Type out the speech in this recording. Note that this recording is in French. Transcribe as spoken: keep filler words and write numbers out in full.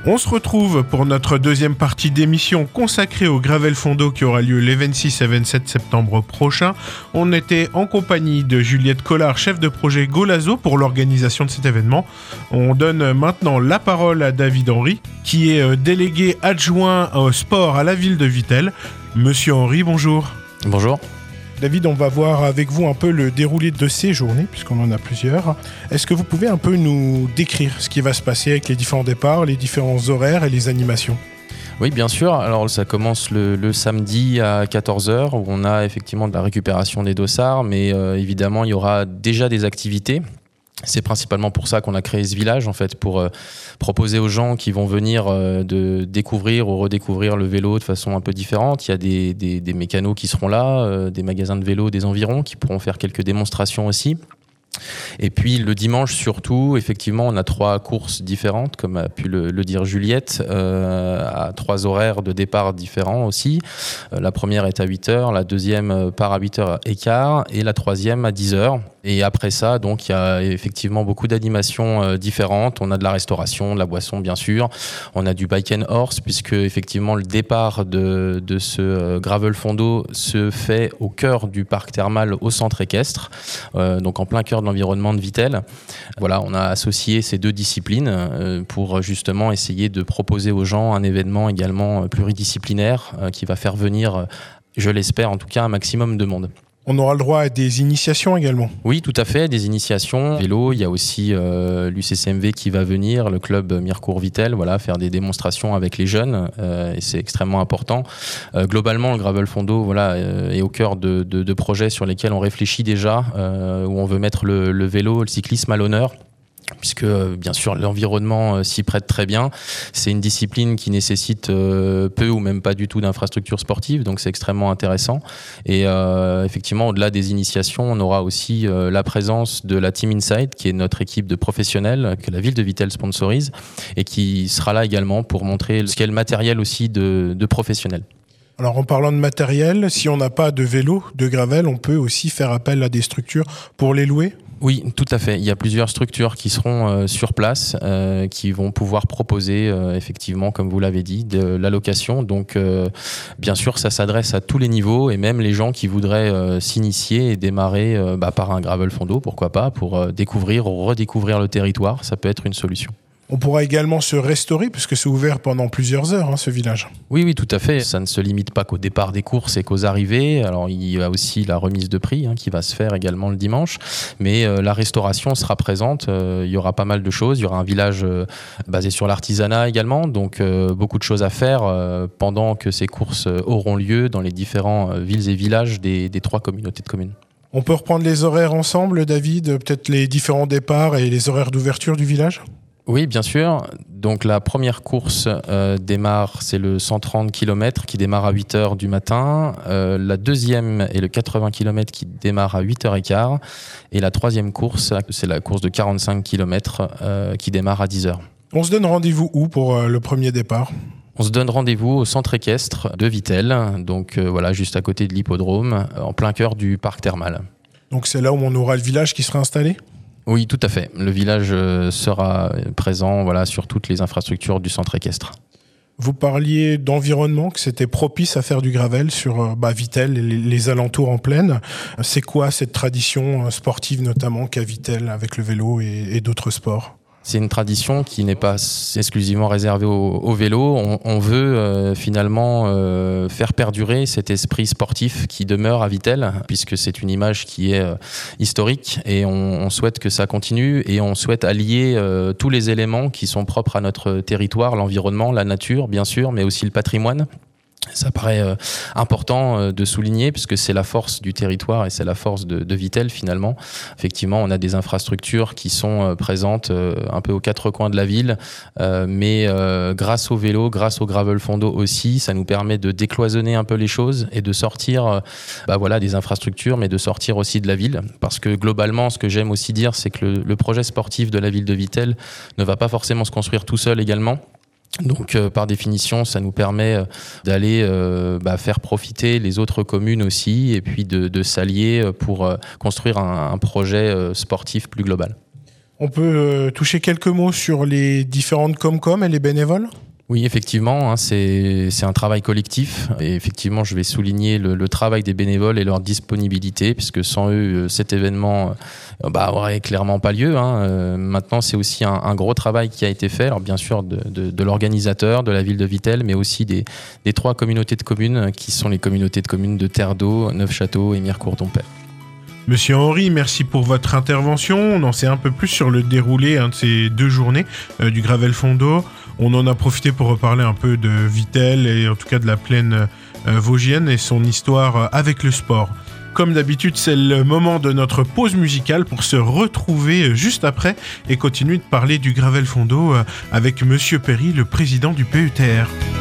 On se retrouve pour notre deuxième partie d'émission consacrée au Gravel Fondo qui aura lieu les vingt-six et vingt-sept septembre prochains. On était en compagnie de Juliette Collard, chef de projet Golazo pour l'organisation de cet événement. On donne maintenant la parole à David Henry, qui est délégué adjoint au sport à la ville de Vittel. Monsieur Henry, bonjour. Bonjour. David, on va voir avec vous un peu le déroulé de ces journées, puisqu'on en a plusieurs. Est-ce que vous pouvez un peu nous décrire ce qui va se passer avec les différents départs, les différents horaires et les animations ? Oui, bien sûr. Alors, ça commence le, le samedi à quatorze heures, où on a effectivement de la récupération des dossards, mais euh, évidemment, il y aura déjà des activités. C'est principalement pour ça qu'on a créé ce village, en fait, pour euh, proposer aux gens qui vont venir euh, de découvrir ou redécouvrir le vélo de façon un peu différente. Il y a des, des, des mécanos qui seront là, euh, des magasins de vélo des environs qui pourront faire quelques démonstrations aussi. Et puis le dimanche surtout, effectivement, on a trois courses différentes, comme a pu le, le dire Juliette, euh, à trois horaires de départ différents aussi. Euh, la première est à huit heures, la deuxième part à huit heures quinze et la troisième à dix heures. Et après ça, donc, il y a effectivement beaucoup d'animations euh, différentes. On a de la restauration, de la boisson, bien sûr. On a du bike and horse, puisque effectivement le départ de, de ce euh, Gravel Fondo se fait au cœur du parc thermal au centre équestre, euh, donc en plein cœur de l'environnement de Vittel. Voilà, on a associé ces deux disciplines euh, pour justement essayer de proposer aux gens un événement également pluridisciplinaire euh, qui va faire venir, je l'espère en tout cas, un maximum de monde. On aura le droit à des initiations également. Oui, tout à fait, des initiations. Vélo, il y a aussi euh, l'U C C M V qui va venir, le club Mirecourt-Vittel, voilà, faire des démonstrations avec les jeunes, euh, et c'est extrêmement important. Euh, globalement, le Gravel Fondo, voilà, euh, est au cœur de, de, de projets sur lesquels on réfléchit déjà, euh, où on veut mettre le, le vélo, le cyclisme à l'honneur, puisque bien sûr l'environnement euh, s'y prête très bien. C'est une discipline qui nécessite euh, peu ou même pas du tout d'infrastructures sportives, donc c'est extrêmement intéressant. Et euh, effectivement, au-delà des initiations, on aura aussi euh, la présence de la Team Inside, qui est notre équipe de professionnels que la ville de Vittel sponsorise, et qui sera là également pour montrer ce qu'est le matériel aussi de, de professionnels. Alors en parlant de matériel, si on n'a pas de vélo, de gravel, on peut aussi faire appel à des structures pour les louer ? Oui, tout à fait. Il y a plusieurs structures qui seront euh, sur place, euh, qui vont pouvoir proposer, euh, effectivement, comme vous l'avez dit, de la location. Donc, euh, bien sûr, ça s'adresse à tous les niveaux et même les gens qui voudraient euh, s'initier et démarrer euh, bah, par un Gravel Fondo, pourquoi pas, pour euh, découvrir ou redécouvrir le territoire. Ça peut être une solution. On pourra également se restaurer puisque c'est ouvert pendant plusieurs heures, hein, ce village. Oui, oui, tout à fait. Ça ne se limite pas qu'au départ des courses et qu'aux arrivées. Alors, il y a aussi la remise de prix hein, qui va se faire également le dimanche. Mais euh, la restauration sera présente. Euh, il y aura pas mal de choses. Il y aura un village euh, basé sur l'artisanat également. Donc, euh, beaucoup de choses à faire euh, pendant que ces courses euh, auront lieu dans les différents euh, villes et villages des, des trois communautés de communes. On peut reprendre les horaires ensemble, David, peut-être les différents départs et les horaires d'ouverture du village ? Oui, bien sûr. Donc la première course euh, démarre, c'est le cent trente kilomètres qui démarre à huit heures du matin. Euh, la deuxième est le quatre-vingts kilomètres qui démarre à huit heures quinze. Et la troisième course, c'est la course de quarante-cinq kilomètres euh, qui démarre à dix heures. On se donne rendez-vous où pour euh, le premier départ ? On se donne rendez-vous au centre équestre de Vittel, donc euh, voilà, juste à côté de l'hippodrome, en plein cœur du parc thermal. Donc c'est là où on aura le village qui sera installé ? Oui, tout à fait. Le village sera présent voilà, sur toutes les infrastructures du centre équestre. Vous parliez d'environnement, que c'était propice à faire du gravel sur bah, Vittel et les, les alentours en plaine. C'est quoi cette tradition sportive notamment qu'a Vittel avec le vélo et, et d'autres sports ? C'est une tradition qui n'est pas exclusivement réservée au, au vélo. On, on veut euh, finalement euh, faire perdurer cet esprit sportif qui demeure à Vittel, puisque c'est une image qui est euh, historique et on, on souhaite que ça continue et on souhaite allier euh, tous les éléments qui sont propres à notre territoire, l'environnement, la nature bien sûr, mais aussi le patrimoine. Ça paraît euh, important euh, de souligner puisque c'est la force du territoire et c'est la force de, de Vittel finalement. Effectivement, on a des infrastructures qui sont euh, présentes euh, un peu aux quatre coins de la ville, euh, mais euh, grâce au vélo, grâce au Gravel Fondo aussi, ça nous permet de décloisonner un peu les choses et de sortir euh, bah voilà, des infrastructures, mais de sortir aussi de la ville. Parce que globalement, ce que j'aime aussi dire, c'est que le, le projet sportif de la ville de Vittel ne va pas forcément se construire tout seul également. Donc, euh, par définition, ça nous permet euh, d'aller euh, bah, faire profiter les autres communes aussi et puis de, de s'allier pour euh, construire un, un projet euh, sportif plus global. On peut euh, toucher quelques mots sur les différentes Comcom et les bénévoles ? Oui, effectivement, hein, c'est, c'est un travail collectif. Et effectivement, je vais souligner le, le travail des bénévoles et leur disponibilité, puisque sans eux, cet événement euh, bah, aurait clairement pas lieu. Hein. Euh, maintenant, c'est aussi un, un gros travail qui a été fait, alors bien sûr de, de, de l'organisateur, de la ville de Vittel, mais aussi des, des trois communautés de communes, qui sont les communautés de communes de Terre d'Eau, Neufchâteau et Mirecourt-Dompierre. Monsieur Henry, merci pour votre intervention. On en sait un peu plus sur le déroulé hein, de ces deux journées euh, du Gravel Fondo. On en a profité pour reparler un peu de Vittel et en tout cas de la plaine euh, vosgienne et son histoire euh, avec le sport. Comme d'habitude, c'est le moment de notre pause musicale pour se retrouver juste après et continuer de parler du Gravel Fondo euh, avec Monsieur Perry, le président du P E T R.